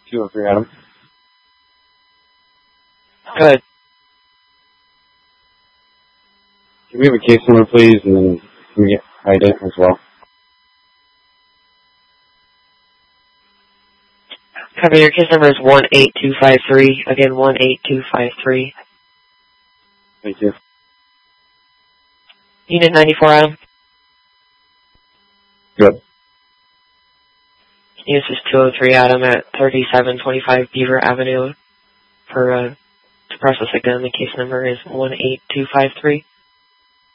203, Adam. Good. Can we have a case number, please, and then can we get ident as well? Copy, your case number is 18253. Again, 18253. Thank you. Unit 94, Adam. Good. This is 203, Adam, at 3725 Beaver Avenue. To process again, the case number is 18253.